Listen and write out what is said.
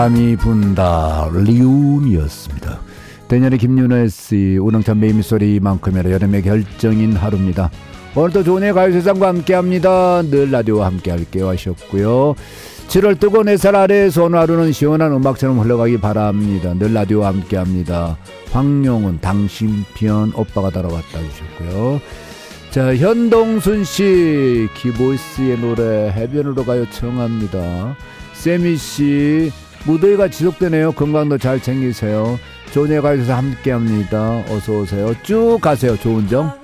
바람이 분다 리운이었습니다. 대년의 김윤혜 씨 우렁찬 매미소리만큼이나 여름의 결정인 하루입니다. 오늘도 좋은 가요세상과 함께합니다. 늘 라디오와 함께할게요 하셨고요. 7월 뜨거운 햇살 아래에서 오늘 하루는 시원한 음악처럼 흘러가기 바랍니다. 늘 라디오와 함께합니다. 황용은 당신 편 오빠가 달아왔다 주셨고요. 자, 현동순씨 키보이스의 노래 해변으로 가요 청합니다. 세미씨 무더위가 지속되네요. 건강도 잘 챙기세요. 좋은 가요에서 함께합니다. 어서오세요. 쭉 가세요. 좋은 점.